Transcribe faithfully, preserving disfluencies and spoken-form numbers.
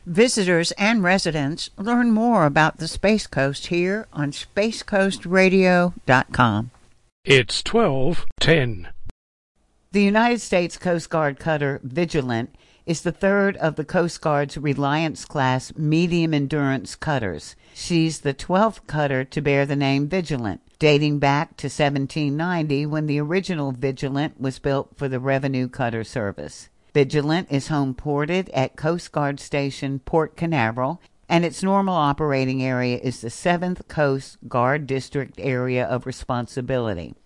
Visitors and residents learn more about the Space Coast here on space coast radio dot com. It's twelve ten. The United States Coast Guard cutter Vigilant is the third of the Coast Guard's Reliance-class medium-endurance cutters. She's the twelfth cutter to bear the name Vigilant, dating back to seventeen ninety when the original Vigilant was built for the Revenue Cutter Service. Vigilant is home-ported at Coast Guard Station Port Canaveral, and its normal operating area is the seventh Coast Guard District Area of Responsibility.